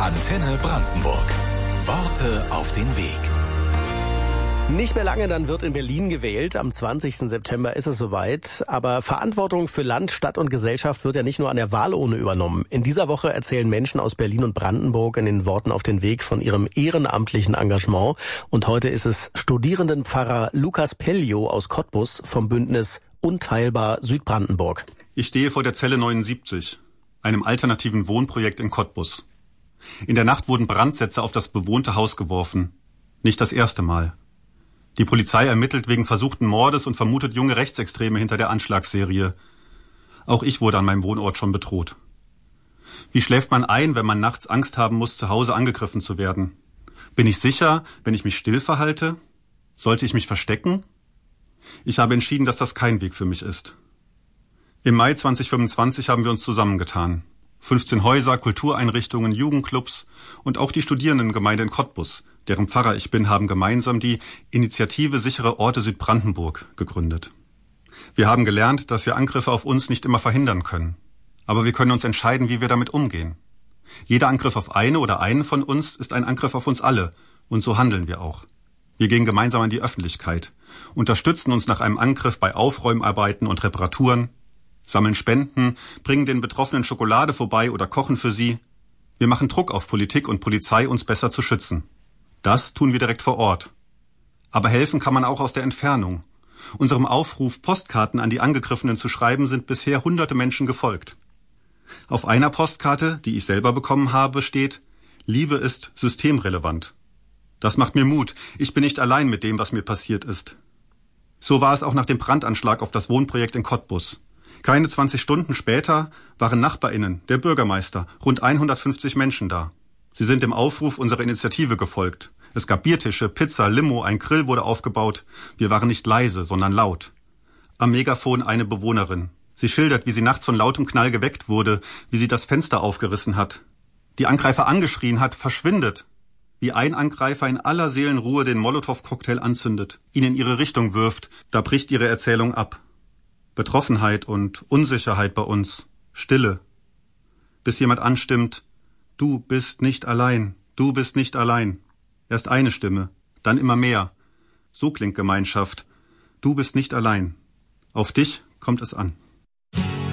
Antenne Brandenburg. Worte auf den Weg. Nicht mehr lange, dann wird in Berlin gewählt. Am 20. September ist es soweit. Aber Verantwortung für Land, Stadt und Gesellschaft wird ja nicht nur an der Wahlurne übernommen. In dieser Woche erzählen Menschen aus Berlin und Brandenburg in den Worten auf den Weg von ihrem ehrenamtlichen Engagement. Und heute ist es Studierendenpfarrer Lukas Pellio aus Cottbus vom Bündnis Unteilbar Südbrandenburg. Ich stehe vor der Zelle 79, einem alternativen Wohnprojekt in Cottbus. In der Nacht wurden Brandsätze auf das bewohnte Haus geworfen. Nicht das erste Mal. Die Polizei ermittelt wegen versuchten Mordes und vermutet junge Rechtsextreme hinter der Anschlagsserie. Auch ich wurde an meinem Wohnort schon bedroht. Wie schläft man ein, wenn man nachts Angst haben muss, zu Hause angegriffen zu werden? Bin ich sicher, wenn ich mich still verhalte? Sollte ich mich verstecken? Ich habe entschieden, dass das kein Weg für mich ist. Im Mai 2025 haben wir uns zusammengetan. 15 Häuser, Kultureinrichtungen, Jugendclubs und auch die Studierendengemeinde in Cottbus, deren Pfarrer ich bin, haben gemeinsam die Initiative Sichere Orte Südbrandenburg gegründet. Wir haben gelernt, dass wir Angriffe auf uns nicht immer verhindern können. Aber wir können uns entscheiden, wie wir damit umgehen. Jeder Angriff auf eine oder einen von uns ist ein Angriff auf uns alle. Und so handeln wir auch. Wir gehen gemeinsam an die Öffentlichkeit, unterstützen uns nach einem Angriff bei Aufräumarbeiten und Reparaturen, sammeln Spenden, bringen den Betroffenen Schokolade vorbei oder kochen für sie. Wir machen Druck auf Politik und Polizei, uns besser zu schützen. Das tun wir direkt vor Ort. Aber helfen kann man auch aus der Entfernung. Unserem Aufruf, Postkarten an die Angegriffenen zu schreiben, sind bisher hunderte Menschen gefolgt. Auf einer Postkarte, die ich selber bekommen habe, steht: Liebe ist systemrelevant. Das macht mir Mut. Ich bin nicht allein mit dem, was mir passiert ist. So war es auch nach dem Brandanschlag auf das Wohnprojekt in Cottbus. Keine 20 Stunden später waren NachbarInnen, der Bürgermeister, rund 150 Menschen da. Sie sind dem Aufruf unserer Initiative gefolgt. Es gab Biertische, Pizza, Limo, ein Grill wurde aufgebaut. Wir waren nicht leise, sondern laut. Am Megafon eine Bewohnerin. Sie schildert, wie sie nachts von lautem Knall geweckt wurde, wie sie das Fenster aufgerissen hat. Die Angreifer angeschrien hat: Verschwindet! Wie ein Angreifer in aller Seelenruhe den Molotow-Cocktail anzündet, ihn in ihre Richtung wirft, da bricht ihre Erzählung ab. Betroffenheit und Unsicherheit bei uns. Stille. Bis jemand anstimmt: Du bist nicht allein, du bist nicht allein. Erst eine Stimme, dann immer mehr. So klingt Gemeinschaft. Du bist nicht allein. Auf dich kommt es an.